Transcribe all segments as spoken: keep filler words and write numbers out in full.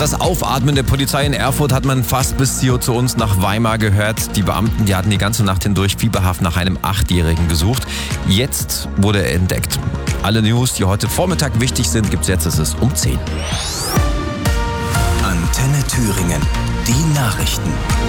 das Aufatmen der Polizei in Erfurt hat man fast bis hier zu uns nach Weimar gehört. Die Beamten, die hatten die ganze Nacht hindurch fieberhaft nach einem Achtjährigen gesucht. Jetzt wurde er entdeckt. Alle News, die heute Vormittag wichtig sind, gibt's jetzt. Es ist um zehn. Antenne Thüringen. Die Nachrichten.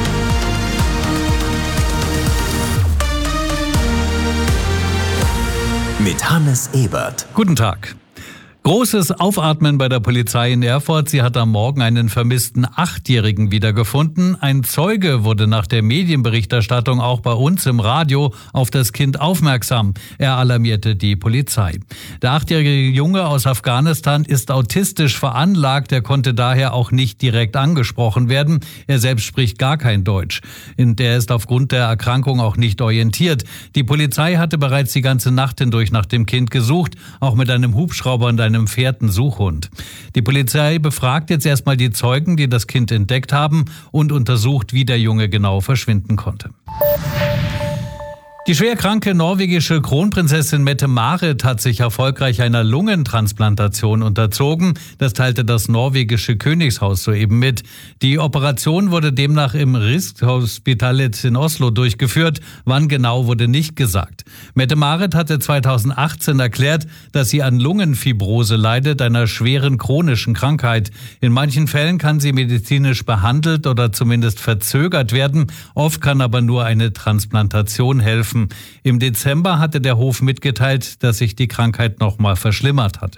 Mit Hannes Ebert. Guten Tag. Großes Aufatmen bei der Polizei in Erfurt. Sie hat am Morgen einen vermissten Achtjährigen wiedergefunden. Ein Zeuge wurde nach der Medienberichterstattung auch bei uns im Radio auf das Kind aufmerksam. Er alarmierte die Polizei. Der achtjährige Junge aus Afghanistan ist autistisch veranlagt. Er konnte daher auch nicht direkt angesprochen werden. Er selbst spricht gar kein Deutsch. Und er ist aufgrund der Erkrankung auch nicht orientiert. Die Polizei hatte bereits die ganze Nacht hindurch nach dem Kind gesucht, auch mit einem Hubschrauber und einem einem Fährtensuchhund. Die Polizei befragt jetzt erstmal die Zeugen, die das Kind entdeckt haben, und untersucht, wie der Junge genau verschwinden konnte. Die schwerkranke norwegische Kronprinzessin Mette-Marit hat sich erfolgreich einer Lungentransplantation unterzogen. Das teilte das norwegische Königshaus soeben mit. Die Operation wurde demnach im Rikshospitalet in Oslo durchgeführt. Wann genau, wurde nicht gesagt. Mette-Marit hatte zweitausendachtzehn erklärt, dass sie an Lungenfibrose leidet, einer schweren chronischen Krankheit. In manchen Fällen kann sie medizinisch behandelt oder zumindest verzögert werden. Oft kann aber nur eine Transplantation helfen. Im Dezember hatte der Hof mitgeteilt, dass sich die Krankheit nochmal verschlimmert hatte.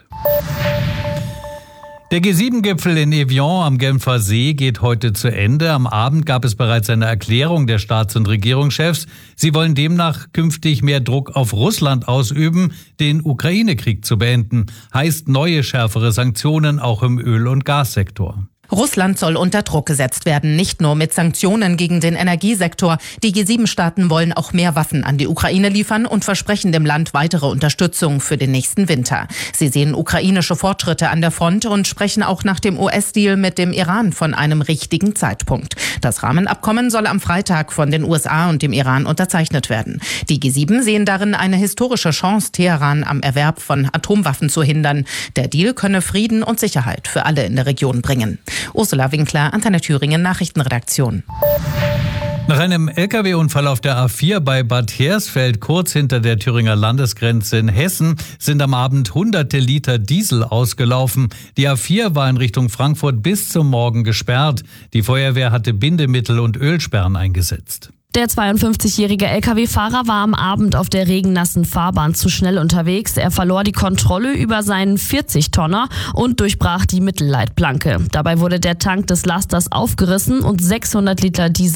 Der G sieben Gipfel in Evian am Genfer See geht heute zu Ende. Am Abend gab es bereits eine Erklärung der Staats- und Regierungschefs. Sie wollen demnach künftig mehr Druck auf Russland ausüben, den Ukraine-Krieg zu beenden. Heißt neue, schärfere Sanktionen auch im Öl- und Gassektor. Russland soll unter Druck gesetzt werden, nicht nur mit Sanktionen gegen den Energiesektor. Die G sieben Staaten wollen auch mehr Waffen an die Ukraine liefern und versprechen dem Land weitere Unterstützung für den nächsten Winter. Sie sehen ukrainische Fortschritte an der Front und sprechen auch nach dem U S-Deal mit dem Iran von einem richtigen Zeitpunkt. Das Rahmenabkommen soll am Freitag von den U S A und dem Iran unterzeichnet werden. Die G sieben sehen darin eine historische Chance, Teheran am Erwerb von Atomwaffen zu hindern. Der Deal könne Frieden und Sicherheit für alle in der Region bringen. Ursula Winkler, Antenne Thüringen Nachrichtenredaktion. Nach einem L K W-Unfall auf der A vier bei Bad Hersfeld, kurz hinter der Thüringer Landesgrenze in Hessen, sind am Abend hunderte Liter Diesel ausgelaufen. Die A vier war in Richtung Frankfurt bis zum Morgen gesperrt. Die Feuerwehr hatte Bindemittel und Ölsperren eingesetzt. Der zweiundfünfzigjährige L K W-Fahrer war am Abend auf der regennassen Fahrbahn zu schnell unterwegs. Er verlor die Kontrolle über seinen vierzig-Tonner und durchbrach die Mittelleitplanke. Dabei wurde der Tank des Lasters aufgerissen und sechshundert Liter Diesel